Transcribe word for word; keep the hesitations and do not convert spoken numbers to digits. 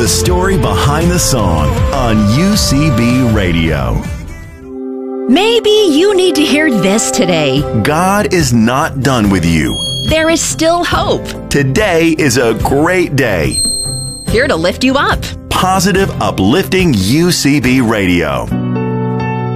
the story behind the song on U C B Radio. Maybe you need to hear this today. God is not done with you. There is still hope. Today is a great day. Here to lift you up. Positive, uplifting U C B Radio.